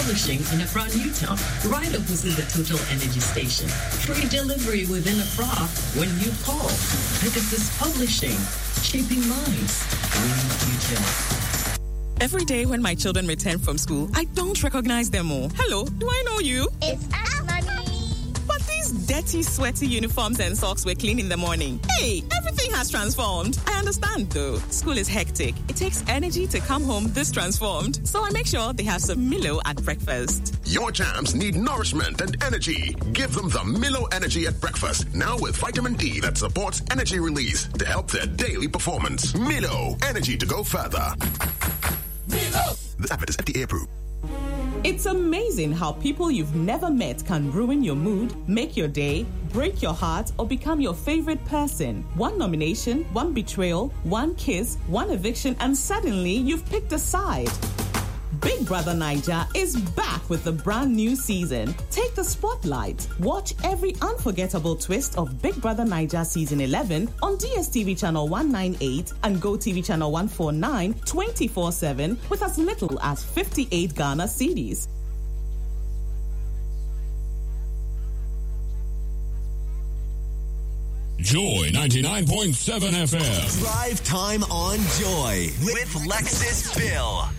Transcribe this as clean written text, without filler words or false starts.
Publishing in Accra, Newtown, right opposite the Total Energy Station. Free delivery within Accra when you call. Pegasus Publishing, shaping minds, winning future. Every day when my children return from school, I don't recognize them all. Hello, do I know you? It's us, Mommy. But these dirty, sweaty uniforms and socks were clean in the morning. Hey, everything has transformed. I understand though. School is hectic. It takes energy to come home this transformed. So I make sure they have some Milo at breakfast. Your champs need nourishment and energy. Give them the Milo Energy at breakfast. Now with vitamin D that supports energy release to help their daily performance. Milo, energy to go further. Milo! This advert is FDA approved. It's amazing how people you've never met can ruin your mood, make your day, break your heart, or become your favorite person. One nomination, one betrayal, one kiss, one eviction, and suddenly you've picked a side. Big Brother Naija is back with the brand new season. Take the spotlight. Watch every unforgettable twist of Big Brother Naija Season 11 on DSTV Channel 198 and GoTV Channel 149 24/7 with as little as 58 Ghana cedis. Joy 99.7 FM. Drive time on Joy with Lexus Bill.